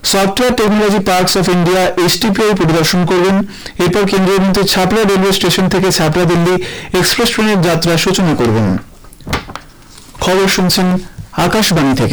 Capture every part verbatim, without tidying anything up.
Software technology parks of India এসটিপিআই পরিদর্শন করবেন। এরপর কেন্দ্রীয় মন্ত্রী ছাপড়া রেলওয়ে স্টেশন থেকে ছাপড়া দিল্লি এক্সপ্রেস ট্রেনের যাত্রা সূচনা করবেন। খবর শুনছেন আকাশবাণী থেকে।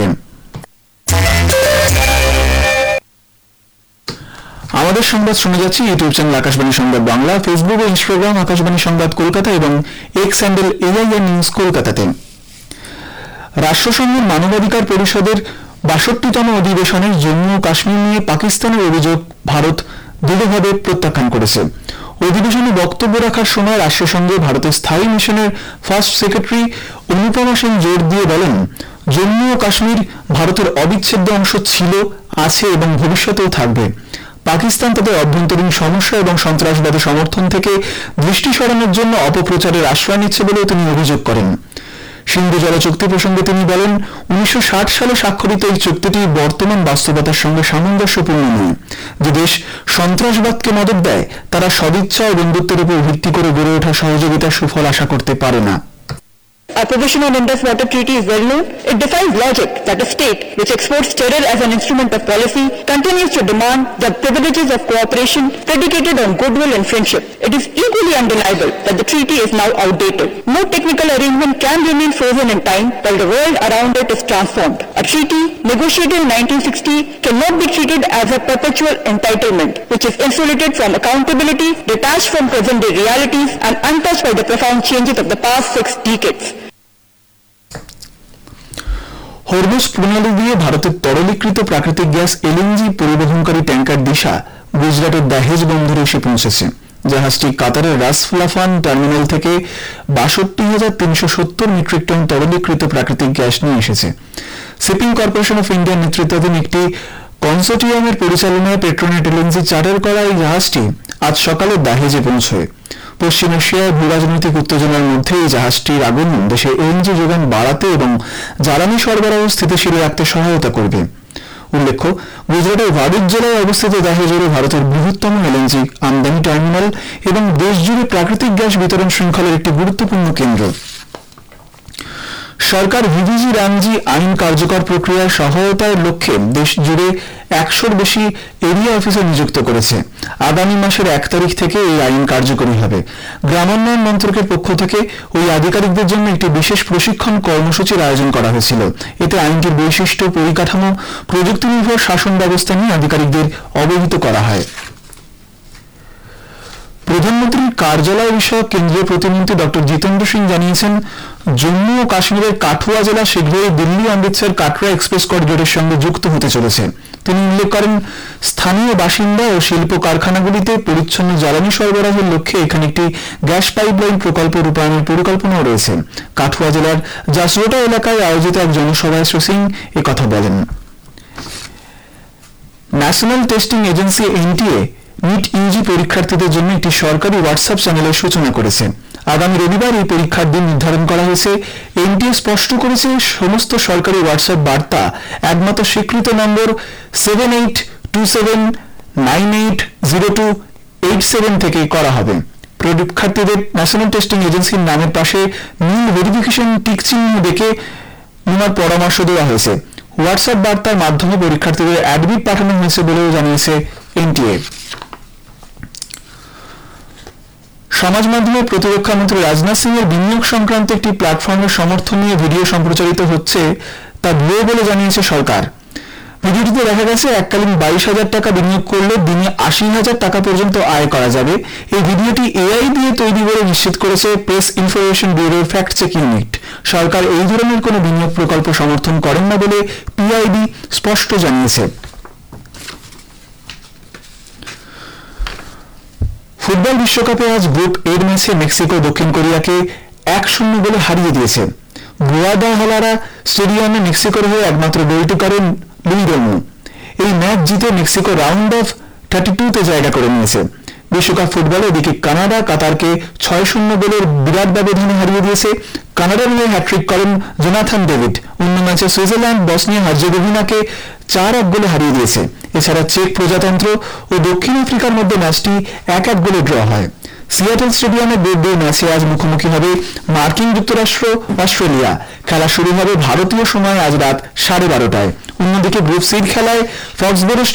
আমাদের সংবাদ শুনে যাচ্ছি ইউটিউব চ্যানেল আকাশবাণী সংবাদ বাংলা, ফেসবুক ও ইনস্টাগ্রাম আকাশবাণী সংবাদ কলকাতা এবং এক্স হ্যান্ডেল এআইআর নিউজ কলকাতাতে। রাষ্ট্রসংঘের মানবাধিকার পরিষদের বাষট্টিতম অধিবেশনের জম্মু ও কাশ্মীর নিয়ে পাকিস্তানের অভিযোগ ভারত দৃঢ়ভাবে প্রত্যাখ্যান করেছে। অধিবেশনে বক্তব্য রাখার সময় রাষ্ট্রসংঘে ভারতের স্থায়ী মিশনের ফার্স্ট সেক্রেটারি অনুপমা সেন জোর দিয়ে বলেন, জম্মু ও কাশ্মীর ভারতের অবিচ্ছেদ্য অংশ ছিল, আছে এবং ভবিষ্যতেও থাকবে। পাকিস্তান তাদের অভ্যন্তরীণ সমস্যা এবং সন্ত্রাসবাদী সমর্থন থেকে দৃষ্টি সরানোর জন্য অপপ্রচারের আশ্রয় নিচ্ছে বলেও তিনি অভিযোগ করেন। সিন্ধু জল চুক্তি প্রসঙ্গে তিনি বলেন, উনিশশো ষাট সালে স্বাক্ষরিত এই চুক্তিটি বর্তমান বাস্তবতার সঙ্গে সামঞ্জস্যপূর্ণ নয়। যে দেশ সন্ত্রাসবাদকে মদত দেয় তারা সদিচ্ছা ও বন্ধুত্বের উপর ভিত্তি করে গড়ে ওঠা সহযোগিতার সুফল আশা করতে পারে না। Our provision on Indus Water Treaty is well known. It defies logic that a state which exports terror as an instrument of policy continues to demand the privileges of cooperation predicated on goodwill and friendship. It is equally undeniable that the treaty is now outdated. No technical arrangement can remain frozen in time while the world around it is transformed. A treaty negotiated in nineteen sixty cannot be treated as a perpetual entitlement, which is insulated from accountability, detached from present-day realities, and untouched by the profound changes of the past six decades. Hormuz প্রণালী দিয়ে ভারতের তরলীকৃত প্রাকৃতিক gas LNG পরিবহনকারী tanker দিশা গুজরাটের দাহেজ বন্দরে এসে পৌঁছেছে। জাহাজটি কাতারের রাসফলাফান টার্মিনাল থেকে বাষট্টি হাজার তিনশো সত্তর মেট্রিক টন তরলীকৃত প্রাকৃতিক গ্যাস নিয়ে এসেছে। শিপিং কর্পোরেশন অফ ইন্ডিয়ার নেতৃত্বাধীন একটি কনসোর্টিয়ামের পরিচালনায় পেট্রোনেট এলএনজি চার্টার করা এই জাহাজটি আজ সকালে দাহেজে পৌঁছয়। পশ্চিম এশিয়ায় ভূ রাজনৈতিক উত্তেজনার মধ্যে এই জাহাজটির আগমন দেশে এলএনজি যোগান বাড়াতে এবং জ্বালানি সরবরাহ স্থিতিশীল রাখতে সহায়তা করবে। উল্লেখ্য, গুজরাটের ভারত জেলায় অবস্থিত দাহেজ হল ভারতের বৃহত্তম এলএনজি আমদানি টার্মিনাল এবং দেশজুড়ে প্রাকৃতিক গ্যাস বিতরণ শৃঙ্খলের একটি গুরুত্বপূর্ণ কেন্দ্র। সরকার ভিভিজি রামজি আইন কার্যকর প্রক্রিয়ায় সহায়তার লক্ষ্যে দেশ জুড়ে একশোর বেশি এরিয়া অফিসার নিযুক্ত করেছে। আগামী মাসের এক তারিখ থেকে এই আইন কার্যকরী হবে। গ্রামোন্নয়ন মন্ত্রকের পক্ষ থেকে ওই আধিকারিকদের জন্য একটি বিশেষ প্রশিক্ষণ কর্মসূচির আয়োজন করা হয়েছিল। এতে আইনটির বৈশিষ্ট্য, পরিকাঠামো, প্রযুক্তি নির্ভর শাসন ব্যবস্থা নিয়ে আধিকারিকদের অবহিত করা হয়। প্রধানমন্ত্রীর কার্যালয় বিষয়ক কেন্দ্রীয় প্রতিমন্ত্রী ডক্টর জিতেন্দ্র সিং জানিয়েছেন, জম্মু ও কাশ্মীরের কাঠুয়া জেলা শীঘ্রই দিল্লি অমৃতসর কাটরা এক্সপ্রেস করিডোরের সঙ্গে যুক্ত হতে চলেছে। তিনি উল্লেখ করেন, স্থানীয় বাসিন্দা ও শিল্প কারখানাগুলিতে পরিচ্ছন্ন জ্বালানি সরবরাহের লক্ষ্যে এখানে একটি গ্যাস পাইপলাইন প্রকল্প রূপায়ণের পরিকল্পনাও রয়েছে। কাঠুয়া জেলার জাসরোটা এলাকায় আয়োজিত এক জনসভায় শ্রী সিং একথা বলেন। National testing agency NTA NEET Yuji পরীক্ষার্থীদের জন্য একটি সরকারি হোয়াটসঅ্যাপ চ্যানেলের সূচনা করেছে। আগামী রবিবার এই পরীক্ষার দিন নির্ধারণ করা হয়েছে। এনটিএ স্পষ্ট করেছে, সমস্ত সরকারি হোয়াটসঅ্যাপ বার্তা একমাত্র স্বীকৃত নম্বর seven eight two seven nine eight zero two eight seven থেকে করা হবে। পরীক্ষার্থীদের ন্যাশনাল টেস্টিং এজেন্সির নামের পাশে নীল ভেরিফিকেশন টিক চিহ্ন দেখে নেওয়ার পরামর্শ দেওয়া হয়েছে। হোয়াটসঅ্যাপ বার্তার মাধ্যমে পরীক্ষার্থীদের অ্যাডমিট পাঠানো হয়েছে বলেও জানিয়েছে এনটিএ। সমাজ মাধ্যমে প্রতিরক্ষা মন্ত্রী রাজনাথ সিং এর বিনিয়োগ সংক্রান্ত একটি প্ল্যাটফর্মের সমর্থন নিয়ে ভিডিও সম্প্রচারিত হচ্ছে তা ভুয়ো বলে জানিয়েছে সরকার। ভিডিওটিতে দেখা গেছে, এককালীন বাইশ হাজার টাকা বিনিয়োগ করলে দিনে আশি হাজার টাকা পর্যন্ত আয় করা যাবে। এই ভিডিওটি এআই দিয়ে তৈরি বলে নিশ্চিত করেছে প্রেস ইনফরমেশন ব্যুরোর ফ্যাক্ট চেক ইউনিট। সরকার এই ধরনের কোনো বিনিয়োগ প্রকল্প সমর্থন করেন না বলে পিআইবি স্পষ্ট জানিয়েছে। ফুটবল বিশ্বকাপে আজ গ্রুপ এর ম্যাচে মেক্সিকো দক্ষিণ কোরিয়াকে এক শূন্য গোলে হারিয়ে দিয়েছে। গুয়াদালাহারা স্টেডিয়ামে মেক্সিকোর হয়ে একমাত্র গোলটি করেন লুইডোমো। এই ম্যাচ জিতে Mexico round of thirty two তে জায়গা করে নিয়েছে। বিশ্বকাপ ফুটবলে এদিকে কানাডা কাতারকে ছয় শূন্য গোলের বিরাট ব্যবধানে হারিয়ে দিয়েছে। কানাডার হয়ে হ্যাট্রিক করেন জোনাথন ডেভিড। অন্য ম্যাচে সুইজারল্যান্ড বসনিয়া হার্জেগোভিনাকে চার এক গোলে হারিয়ে দিয়েছে। এছাড়া চেক প্রজাতন্ত্র ও দক্ষিণ আফ্রিকার মধ্যে ম্যাচটি এক এক গোলে ড্র হয়। সিয়াটল স্টেডিয়ামে গ্রুপ ডি ম্যাচে আজ মুখোমুখি হবে মার্কিন যুক্তরাষ্ট্র অস্ট্রেলিয়া। খেলা শুরু হবে ভারতীয় সময় আজ রাত সাড়ে বারোটায়। অন্যদিকে গ্রুপ সির খেলায় ফক্সবরো